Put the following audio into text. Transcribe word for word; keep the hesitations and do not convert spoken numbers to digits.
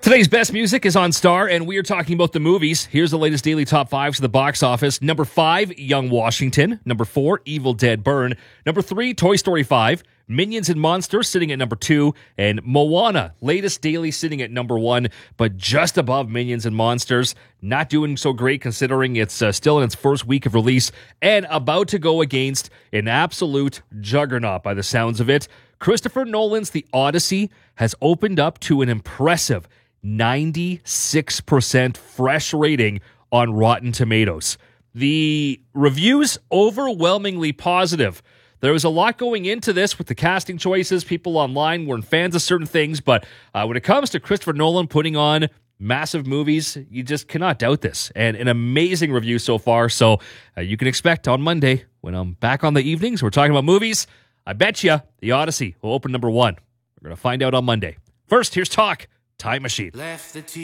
Today's best music is on Star, and we are talking about the movies. Here's the latest daily top fives of the box office. Number five, Young Washington. Number four, Evil Dead Burn. Number three, Toy Story five. Minions and Monsters sitting at number two. And Moana, latest daily, sitting at number one, but just above Minions and Monsters. Not doing so great considering it's uh, still in its first week of release and about to go against an absolute juggernaut by the sounds of it. Christopher Nolan's The Odyssey has opened up to an impressive ninety-six percent fresh rating on Rotten Tomatoes. The reviews overwhelmingly positive. There was a lot going into this with the casting choices. People online weren't fans of certain things, but uh, when it comes to Christopher Nolan putting on massive movies, you just cannot doubt this. And an amazing review so far. So uh, you can expect on Monday, when I'm back on the evenings, we're talking about movies. I bet you The Odyssey will open number one. We're going to find out on Monday. First, here's Talk Time Machine. Left the